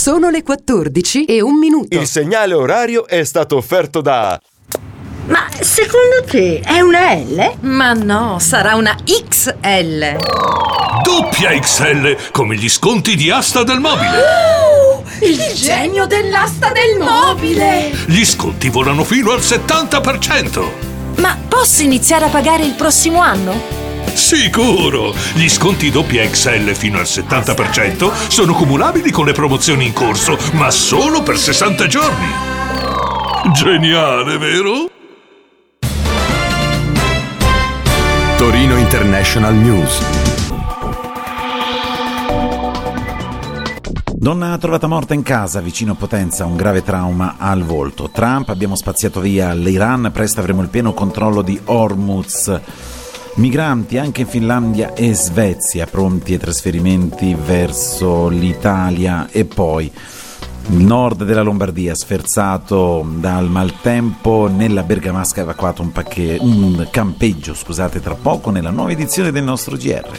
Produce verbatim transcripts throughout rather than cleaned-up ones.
Sono le quattordici e un minuto. Il segnale orario è stato offerto da... Ma secondo te è una L? Ma no, sarà una X L. Doppia X L, come gli sconti di Asta del Mobile. Oh, il, il genio dell'asta del mobile. Gli sconti volano fino al settanta per cento. Ma posso iniziare a pagare il prossimo anno? Sicuro! Gli sconti doppia X L fino al settanta per cento sono cumulabili con le promozioni in corso, ma solo per sessanta giorni. Geniale, vero? Torino International News. Donna trovata morta in casa vicino Potenza, un grave trauma al volto. Trump, abbiamo spaziato via l'Iran, presto avremo il pieno controllo di Hormuz. Migranti anche in Finlandia e Svezia, pronti ai trasferimenti verso l'Italia. E poi il nord della Lombardia sferzato dal maltempo, nella Bergamasca evacuato un, pacche- un campeggio, scusate, tra poco nella nuova edizione del nostro G R.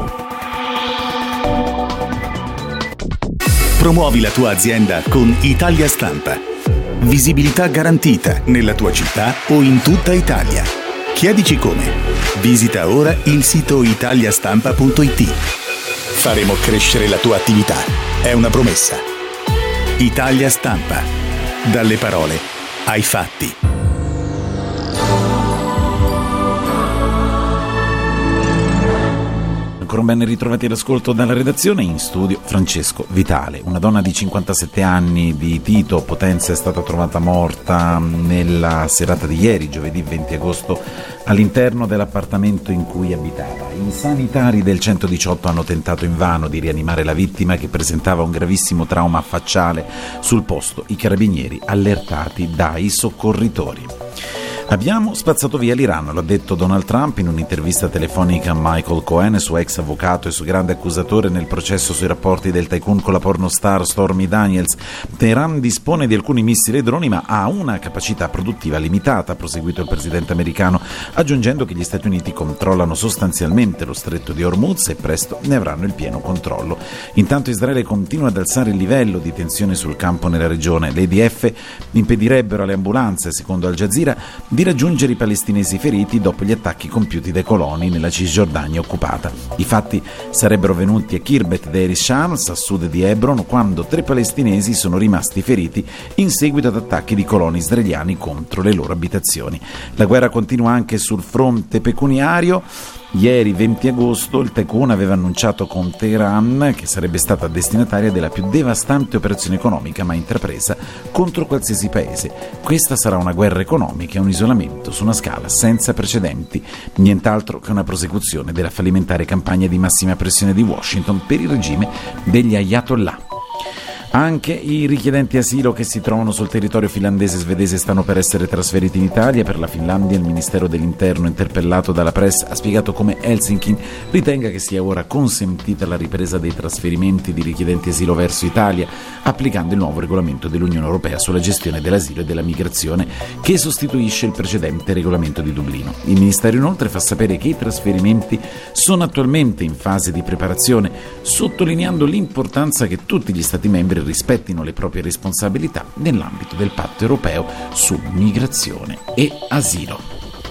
Promuovi la tua azienda con Italia Stampa. Visibilità garantita nella tua città o in tutta Italia. Chiedici come. Visita ora il sito italiastampa punto it. Faremo crescere la tua attività. È una promessa. Italia Stampa. Dalle parole ai fatti. Ancora un ben ritrovati all'ascolto dalla redazione. In studio Francesco Vitale. Una donna di cinquantasette anni di Tito, Potenza, è stata trovata morta nella serata di ieri, giovedì venti agosto, all'interno dell'appartamento in cui abitava. I sanitari del centodiciotto hanno tentato invano di rianimare la vittima, che presentava un gravissimo trauma facciale. Sul posto i carabinieri allertati dai soccorritori. Abbiamo spazzato via l'Iran, lo ha detto Donald Trump in un'intervista telefonica a Michael Cohen, suo ex avvocato e suo grande accusatore nel processo sui rapporti del tycoon con la pornostar Stormy Daniels. Teheran dispone di alcuni missili e droni, ma ha una capacità produttiva limitata, ha proseguito il presidente americano, aggiungendo che gli Stati Uniti controllano sostanzialmente lo stretto di Hormuz e presto ne avranno il pieno controllo. Intanto Israele continua ad alzare il livello di tensione sul campo nella regione. Le I D F impedirebbero alle ambulanze, secondo Al Jazeera, di raggiungere i palestinesi feriti dopo gli attacchi compiuti dai coloni nella Cisgiordania occupata. I fatti sarebbero venuti a Khirbet Deir Shams, a sud di Hebron, quando tre palestinesi sono rimasti feriti in seguito ad attacchi di coloni israeliani contro le loro abitazioni. La guerra continua anche sul fronte pecuniario. Ieri venti agosto il tycoon aveva annunciato con Teheran che sarebbe stata destinataria della più devastante operazione economica mai intrapresa contro qualsiasi paese. Questa sarà una guerra economica e un isolamento su una scala senza precedenti, nient'altro che una prosecuzione della fallimentare campagna di massima pressione di Washington per il regime degli Ayatollah. Anche i richiedenti asilo che si trovano sul territorio finlandese e svedese stanno per essere trasferiti in Italia. Per la Finlandia il Ministero dell'Interno, interpellato dalla press, ha spiegato come Helsinki ritenga che sia ora consentita la ripresa dei trasferimenti di richiedenti asilo verso Italia, applicando il nuovo regolamento dell'Unione Europea sulla gestione dell'asilo e della migrazione, che sostituisce il precedente regolamento di Dublino. Il Ministero inoltre fa sapere che i trasferimenti sono attualmente in fase di preparazione, sottolineando l'importanza che tutti gli Stati membri rispettino le proprie responsabilità nell'ambito del patto europeo su migrazione e asilo.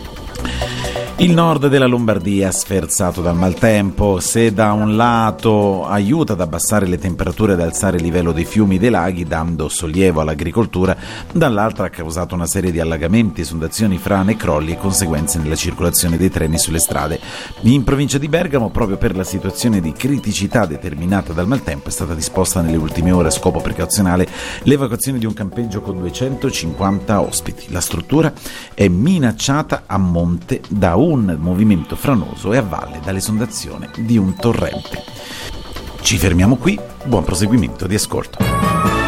Il nord della Lombardia sferzato dal maltempo. Se da un lato aiuta ad abbassare le temperature e ad alzare il livello dei fiumi e dei laghi, dando sollievo all'agricoltura, dall'altra ha causato una serie di allagamenti, esondazioni, frane, crolli e conseguenze nella circolazione dei treni sulle strade. In provincia di Bergamo, proprio per la situazione di criticità determinata dal maltempo, è stata disposta nelle ultime ore a scopo precauzionale l'evacuazione di un campeggio con duecentocinquanta ospiti. La struttura è minacciata a monte da un movimento franoso e a valle dall'esondazione di un torrente. Ci fermiamo qui, buon proseguimento di ascolto.